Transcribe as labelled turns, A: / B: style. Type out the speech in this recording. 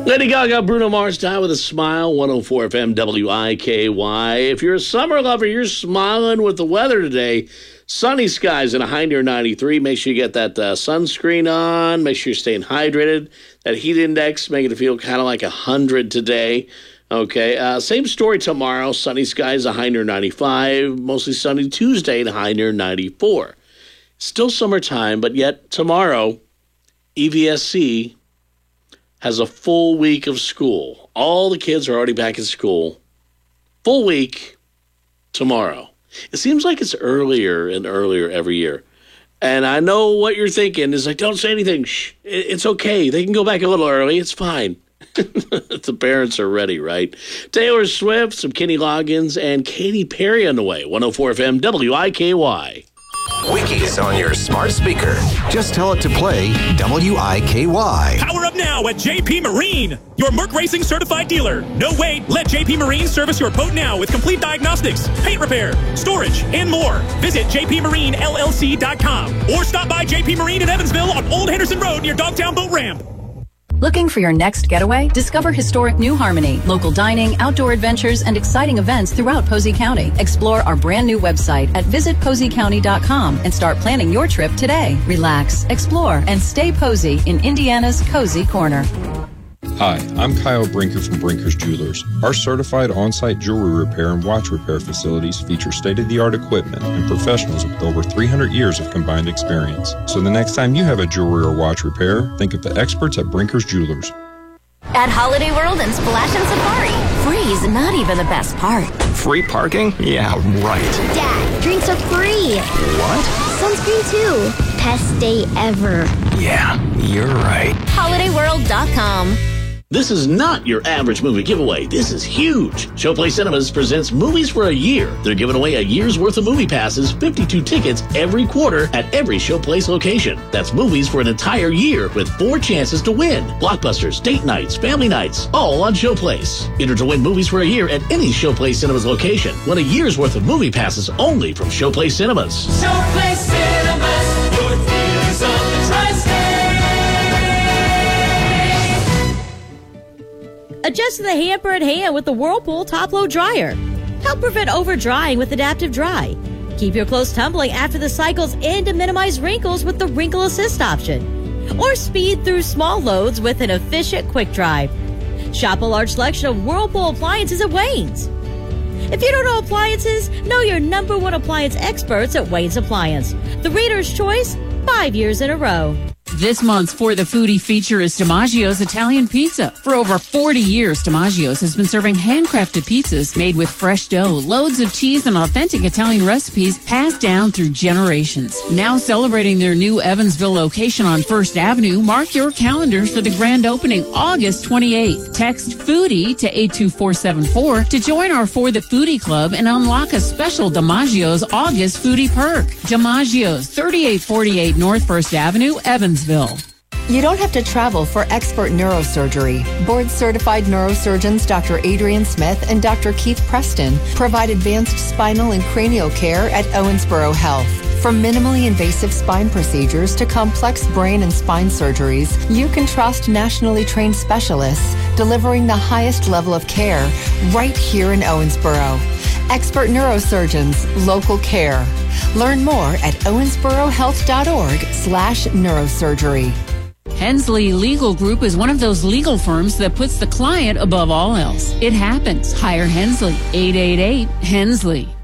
A: Lady Gaga, Bruno Mars, Die With a Smile, 104 FM WIKY. If you're a summer lover, you're smiling with the weather today. Sunny skies and a high near 93. Make sure you get that sunscreen on. Make sure you're staying hydrated. That heat index making it feel kind of like 100 today. Okay, same story tomorrow. Sunny skies, a high near 95. Mostly sunny Tuesday and a high near 94. Still summertime, but yet tomorrow, EVSC has a full week of school. All the kids are already back in school. Full week tomorrow. It seems like it's earlier and earlier every year. And I know what you're thinking is like, don't say anything. Shh, it's okay. They can go back a little early. It's fine. The parents are ready, right? Taylor Swift, some Kenny Loggins, and Katy Perry on the way. 104 FM WIKY.
B: Wiki's on your smart speaker. Just tell it to play WIKY.
C: Power up now at JP Marine, your Merc Racing certified dealer. No wait, let JP Marine service your boat now with complete diagnostics, paint repair, storage, and more. Visit jpmarinellc.com or stop by JP Marine in Evansville on Old Henderson Road near Dogtown Boat Ramp.
D: Looking for your next getaway? Discover historic New Harmony, local dining, outdoor adventures, and exciting events throughout Posey County. Explore our brand new website at visitposeycounty.com and start planning your trip today. Relax, explore, and stay Posey in Indiana's Cozy Corner.
E: Hi, I'm Kyle Brinker from Brinker's Jewelers. Our certified on-site jewelry repair and watch repair facilities feature state-of-the-art equipment and professionals with over 300 years of combined experience. So the next time you have a jewelry or watch repair, think of the experts at Brinker's Jewelers.
F: At Holiday World and Splash and Safari, free is not even the best part.
B: Free parking? Yeah, right.
G: Dad, drinks are free.
B: What?
G: Sunscreen too. Best day ever.
B: Yeah, you're right.
F: HolidayWorld.com.
A: This is not your average movie giveaway. This is huge. Showplace Cinemas presents Movies for a Year. They're giving away a year's worth of movie passes, 52 tickets every quarter at every Showplace location. That's movies for an entire year with 4 chances to win. Blockbusters, date nights, family nights, all on Showplace. Enter to win Movies for a Year at any Showplace Cinemas location. Win a year's worth of movie passes only from Showplace Cinemas.
H: Showplace Cinemas, your theaters on the tri-state.
I: Adjust the hamper at hand with the Whirlpool Top-Load Dryer. Help prevent over-drying with Adaptive Dry. Keep your clothes tumbling after the cycles and to minimize wrinkles with the Wrinkle Assist option. Or speed through small loads with an efficient Quick Dry. Shop a large selection of Whirlpool appliances at Wayne's. If you don't know appliances, know your number one appliance experts at Wayne's Appliance. The Reader's Choice, 5 years in a row.
J: This month's For the Foodie feature is DiMaggio's Italian Pizza. For over 40 years, DiMaggio's has been serving handcrafted pizzas made with fresh dough, loads of cheese, and authentic Italian recipes passed down through generations. Now celebrating their new Evansville location on First Avenue, mark your calendars for the grand opening August 28th. Text FOODIE to 82474 to join our For the Foodie Club and unlock a special DiMaggio's August Foodie perk. DiMaggio's, 3848 North First Avenue, Evansville.
K: You don't have to travel for expert neurosurgery. Board-certified neurosurgeons Dr. Adrian Smith and Dr. Keith Preston provide advanced spinal and cranial care at Owensboro Health. From minimally invasive spine procedures to complex brain and spine surgeries, you can trust nationally trained specialists delivering the highest level of care right here in Owensboro. Expert neurosurgeons, local care. Learn more at owensborohealth.org/neurosurgery.
J: Hensley Legal Group is one of those legal firms that puts the client above all else. It happens. Hire Hensley. 888-HENSLEY.